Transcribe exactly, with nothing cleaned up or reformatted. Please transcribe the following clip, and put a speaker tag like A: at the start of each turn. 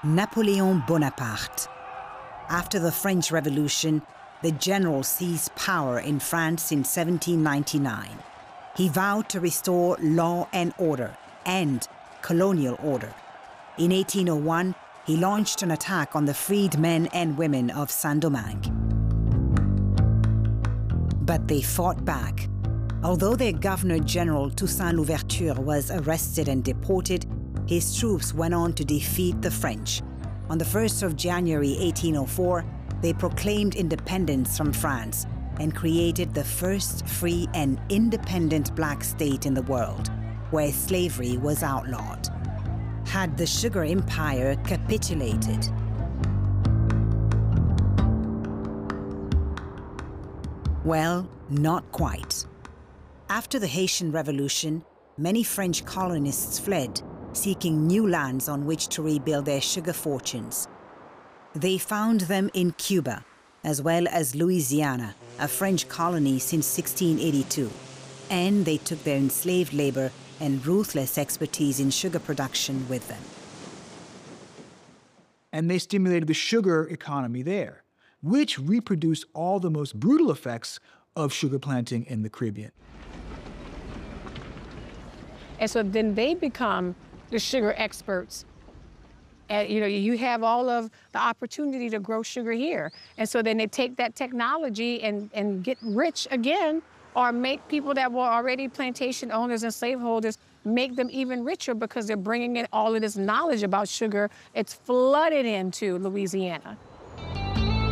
A: Napoleon Bonaparte. After the French Revolution, the general seized power in France in seventeen ninety-nine. He vowed to restore law and order and colonial order. In eighteen oh one, he launched an attack on the freed men and women of Saint-Domingue. But they fought back. Although their Governor-General Toussaint Louverture was arrested and deported, his troops went on to defeat the French. On the first of January eighteen oh four, they proclaimed independence from France and created the first free and independent black state in the world, where slavery was outlawed. Had the sugar empire capitulated? Well, not quite. After the Haitian Revolution, many French colonists fled, seeking new lands on which to rebuild their sugar fortunes. They found them in Cuba, as well as Louisiana, a French colony since sixteen eighty-two. And they took their enslaved labor and ruthless expertise in sugar production with them.
B: And they stimulated the sugar economy there, which reproduced all the most brutal effects of sugar planting in the Caribbean.
C: And so then they become the sugar experts. And, you know, you have all of the opportunity to grow sugar here. And so then they take that technology and, and get rich again, or make people that were already plantation owners and slaveholders, make them even richer because they're bringing in all of this knowledge about sugar. It's flooded into Louisiana.